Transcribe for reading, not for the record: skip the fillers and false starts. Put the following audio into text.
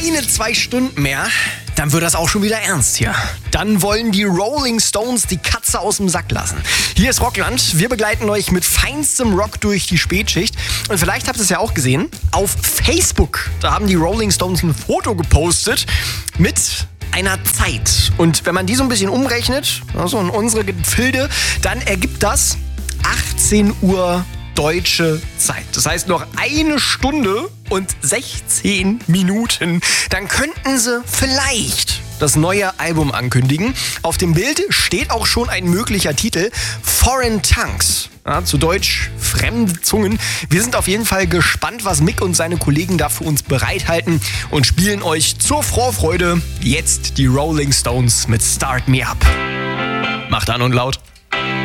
keine 2 Stunden mehr, dann wird das auch schon wieder ernst hier. Dann wollen die Rolling Stones die Katze aus dem Sack lassen. Hier ist Rockland. Wir begleiten euch mit feinstem Rock durch die Spätschicht. Und vielleicht habt ihr es ja auch gesehen, auf Facebook, da haben die Rolling Stones ein Foto gepostet mit einer Zeit. Und wenn man die so ein bisschen umrechnet, also in unsere Gefilde, dann ergibt das 18 Uhr deutsche Zeit. Das heißt noch 1 Stunde und 16 Minuten. Dann könnten sie vielleicht das neue Album ankündigen. Auf dem Bild steht auch schon ein möglicher Titel: Foreign Tongues. Ja, zu Deutsch fremde Zungen. Wir sind auf jeden Fall gespannt, was Mick und seine Kollegen da für uns bereithalten und spielen euch zur Vorfreude jetzt die Rolling Stones mit Start Me Up. Macht an und laut.